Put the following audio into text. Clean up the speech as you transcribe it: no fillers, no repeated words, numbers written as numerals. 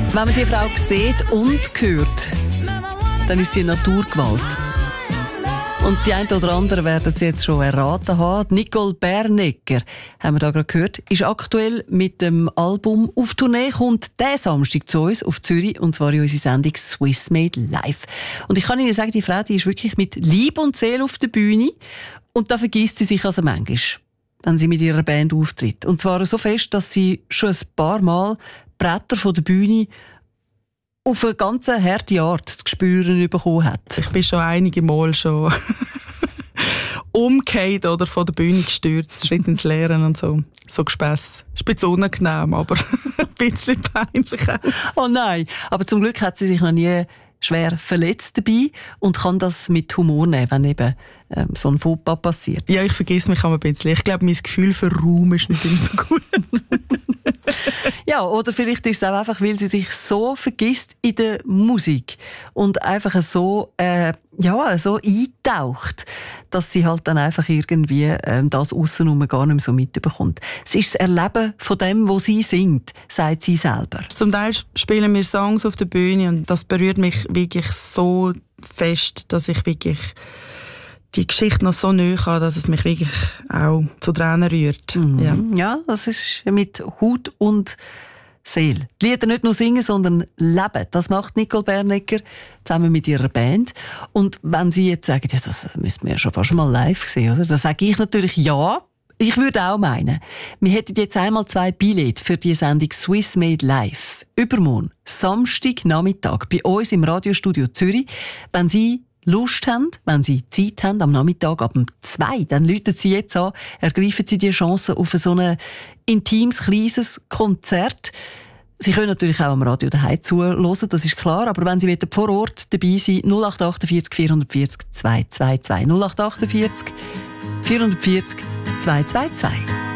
Wenn man die Frau sieht und hört, dann ist sie eine Naturgewalt. Und die einen oder anderen werden sie jetzt schon erraten haben. Nicole Bernecker, haben wir da gerade gehört, ist aktuell mit dem Album auf Tournee, kommt diesen Samstag zu uns auf Zürich, und zwar in unsere Sendung Swiss Made Live. Und ich kann Ihnen sagen, die Frau, die ist wirklich mit Liebe und Seele auf der Bühne, und da vergisst sie sich also manchmal, wenn sie mit ihrer Band auftritt. Und zwar so fest, dass sie schon ein paar Mal Bretter von der Bühne auf eine ganz harte Art zu spüren bekommen hat. Ich bin schon einige Mal schon umgekehrt oder von der Bühne gestürzt, Schritt ins Leeren und so. So Gespäss. Ist ein bisschen unangenehm, aber ein bisschen peinlich auch. Oh nein, aber zum Glück hat sie sich noch nie schwer verletzt dabei und kann das mit Humor nehmen, wenn eben so ein Fauxpas passiert. Ja, ich vergesse mich ein bisschen. Ich glaube, mein Gefühl für Raum ist nicht immer so gut. Ja, oder vielleicht ist es auch einfach, weil sie sich so vergisst in der Musik und einfach so eintaucht, dass sie halt dann einfach irgendwie das Aussenrum gar nicht mehr so mitbekommt. Es ist das Erleben von dem, was sie singt, sagt sie selber. Zum Teil spielen wir Songs auf der Bühne und das berührt mich wirklich so fest, dass ich wirklich die Geschichte noch so nahe habe, dass es mich wirklich auch zu Tränen rührt. Mhm. Ja, das ist mit Haut und Seele. Die Lieder nicht nur singen, sondern leben. Das macht Nicole Bernecker zusammen mit ihrer Band. Und wenn Sie jetzt sagen, ja, das müssten wir ja schon fast mal live sehen, oder? Dann sage ich natürlich ja. Ich würde auch meinen, wir hätten jetzt einmal 2 Billette für die Sendung Swiss Made Live. Übermorgen, Samstagnachmittag, bei uns im Radiostudio Zürich. Wenn Sie Lust haben, wenn Sie Zeit haben, am Nachmittag ab 2, dann rufen Sie jetzt an, ergreifen Sie die Chance auf so ein intimes, kleines Konzert. Sie können natürlich auch am Radio daheim zuhören, das ist klar, aber wenn Sie vor Ort dabei sind, 0848 440 222. 0848 440 222.